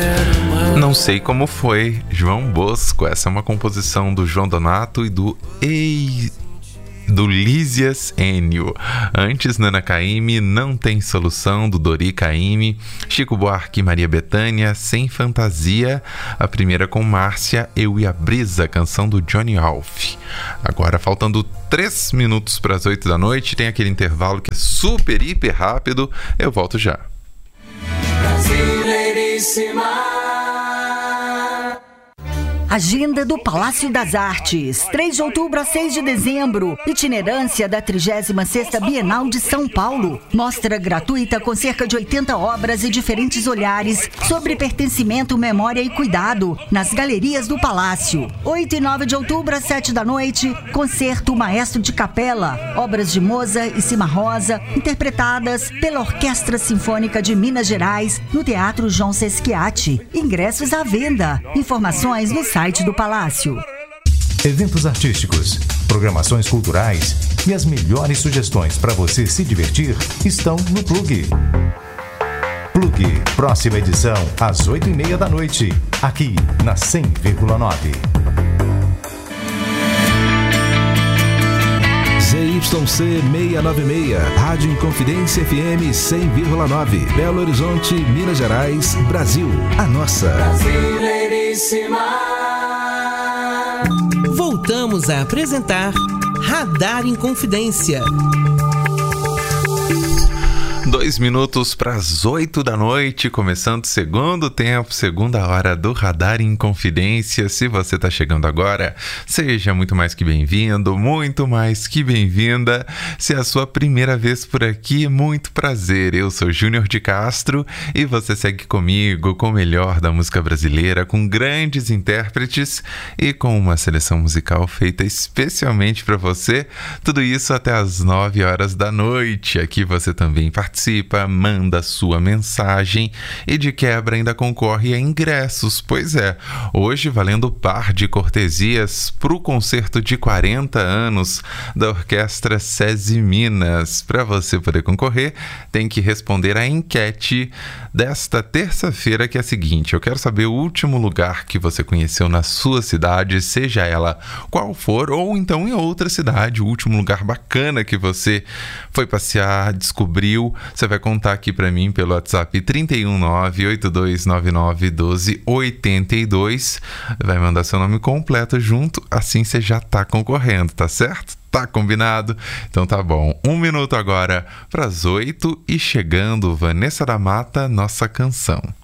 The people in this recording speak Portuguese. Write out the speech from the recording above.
Não sei como foi, João Bosco. Essa é uma composição do João Donato e do Lísias Enio. Antes, Nana Caymmi, Não Tem Solução, do Dori Caymmi. Chico Buarque e Maria Bethânia, Sem Fantasia. A primeira com Márcia, Eu e a Brisa, canção do Johnny Alf. Agora, faltando 3 minutos para as 8 da noite, tem aquele intervalo que é super, hiper rápido. Eu volto já. Brasileiríssima. Agenda do Palácio das Artes, 3 de outubro a 6 de dezembro, itinerância da 36ª Bienal de São Paulo, mostra gratuita com cerca de 80 obras e diferentes olhares sobre pertencimento, memória e cuidado, nas galerias do Palácio. 8 e 9 de outubro às 7 da noite, concerto Maestro de Capela, obras de Mozart e Cimarosa, interpretadas pela Orquestra Sinfônica de Minas Gerais, no Teatro João Sesquiati. Ingressos à venda. Informações no site do Palácio. Eventos artísticos, programações culturais e as melhores sugestões para você se divertir estão no Plug. Plug, próxima edição às 8h30 da noite, aqui na 100,9. ZYC 696, Rádio Inconfidência FM 100,9, Belo Horizonte, Minas Gerais, Brasil, a nossa. Brasileiríssima. Voltamos a apresentar Radar Inconfidência. 2 minutos para as 8 da noite, começando o segundo tempo, segunda hora do Radar Inconfidência. Se você está chegando agora, seja muito mais que bem-vindo, muito mais que bem-vinda. Se é a sua primeira vez por aqui, muito prazer. Eu sou Júnior de Castro e você segue comigo com o melhor da música brasileira, com grandes intérpretes e com uma seleção musical feita especialmente para você. Tudo isso até as 9 horas da noite. Aqui você também participa, manda sua mensagem e de quebra ainda concorre a ingressos. Pois é, hoje valendo par de cortesias para o concerto de 40 anos da Orquestra SESI Minas. Para você poder concorrer, tem que responder a enquete desta terça-feira, que é a seguinte: eu quero saber o último lugar que você conheceu na sua cidade, seja ela qual for, ou então em outra cidade, o último lugar bacana que você foi passear, descobriu. Você vai contar aqui para mim pelo WhatsApp 319-8299-1282. Vai mandar seu nome completo junto, assim você já tá concorrendo, tá certo? Tá combinado? Então tá bom. 1 minuto agora para as 8 e chegando Vanessa da Mata, Nossa Canção.